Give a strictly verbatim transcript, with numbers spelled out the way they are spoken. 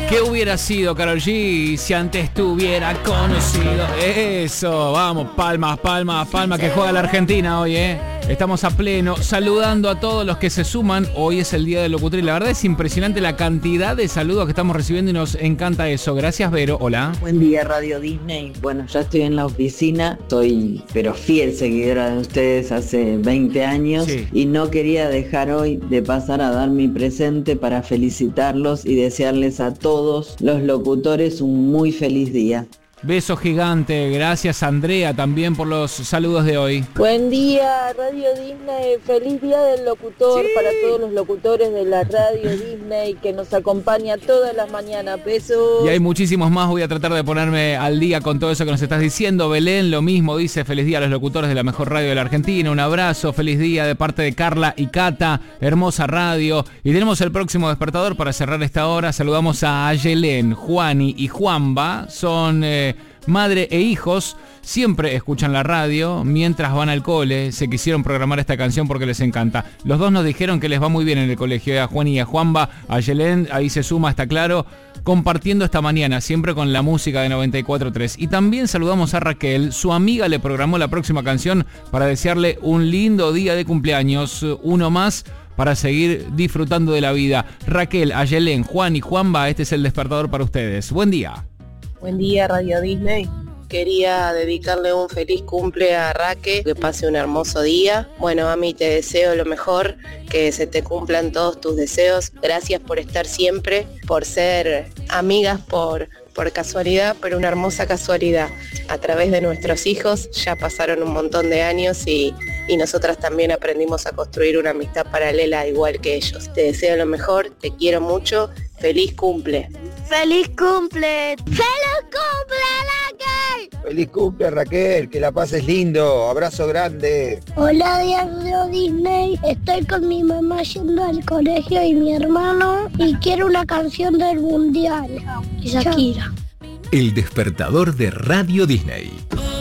¿Qué hubiera sido, Karol G, si antes te hubiera conocido? Eso, vamos, palmas, palmas, palmas, que juega la Argentina hoy, ¿eh? Estamos a pleno, saludando a todos los que se suman. Hoy es el Día del Locutor y la verdad es impresionante la cantidad de saludos que estamos recibiendo y nos encanta eso. Gracias, Vero. Hola. Buen día, Radio Disney. Bueno, ya estoy en la oficina, soy pero fiel seguidora de ustedes hace veinte años, sí, y no quería dejar hoy de pasar a dar mi presente para felicitarlos y desearles a todos los locutores un muy feliz día. Beso gigante, gracias Andrea también por los saludos de hoy. Buen día, Radio Disney, feliz día del locutor, sí, para todos los locutores de la Radio Disney que nos acompaña todas las mañanas. Besos. Y hay muchísimos más, voy a tratar de ponerme al día con todo eso que nos estás diciendo. Belén lo mismo dice, feliz día a los locutores de la mejor radio de la Argentina, un abrazo, feliz día de parte de Carla y Cata, hermosa radio. Y tenemos el próximo despertador para cerrar esta hora, saludamos a Ayelén, Juani y Juanba, son... Eh, madre e hijos, siempre escuchan la radio mientras van al cole, se quisieron programar esta canción porque les encanta. Los dos nos dijeron que les va muy bien en el colegio, a Juan y a Juanba, a Yelén, ahí se suma, está claro, compartiendo esta mañana, siempre con la música de noventa y cuatro punto tres. Y también saludamos a Raquel, su amiga le programó la próxima canción para desearle un lindo día de cumpleaños, uno más para seguir disfrutando de la vida. Raquel, Ayelén, Juan y Juanba, este es el despertador para ustedes. Buen día. Buen día, Radio Disney. Quería dedicarle un feliz cumple a Raque, que pase un hermoso día. Bueno, mami, te deseo lo mejor, que se te cumplan todos tus deseos. Gracias por estar siempre, por ser amigas por, por casualidad, pero una hermosa casualidad. A través de nuestros hijos ya pasaron un montón de años y, y nosotras también aprendimos a construir una amistad paralela igual que ellos. Te deseo lo mejor, te quiero mucho. ¡Feliz cumple! ¡Feliz cumple! ¡Feliz cumple, Raquel! ¡Feliz cumple, Raquel! ¡Que la pases lindo! ¡Abrazo grande! Hola, Radio Disney. Estoy con mi mamá yendo al colegio y mi hermano y quiero una canción del Mundial. Shakira. El despertador de Radio Disney.